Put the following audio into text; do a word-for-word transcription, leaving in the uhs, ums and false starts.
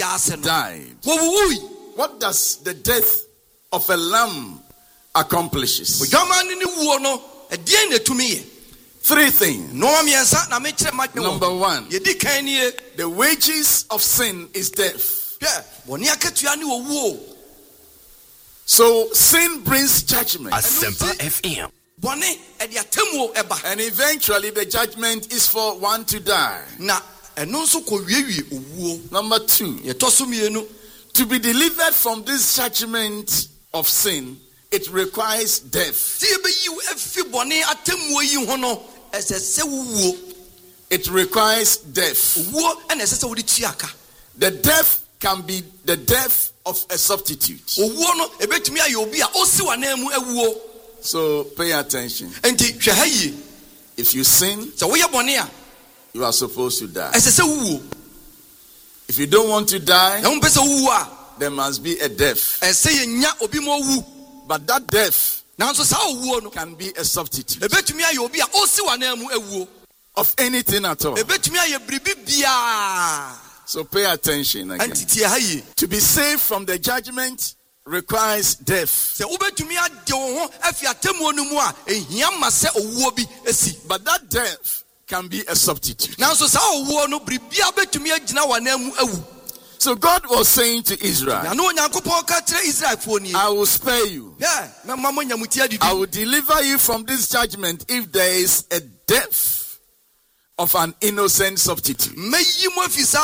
died. What does the death of a lamb accomplishes? Three things. Number one, the wages of sin is death. So sin brings judgment. Asempa F M. And eventually the judgment is for one to die. Number two, to be delivered from this judgment of sin, it requires death. It requires death. The death can be the death of a substitute. So pay attention. If you sin, you are supposed to die. If you don't want to die, there must be a death. But that death can be a substitute of anything at all. So pay attention again. To be saved from the judgment requires death. But that death can be a substitute. So God was saying to Israel, I will spare you. I will deliver you from this judgment if there is a death of an innocent substitute.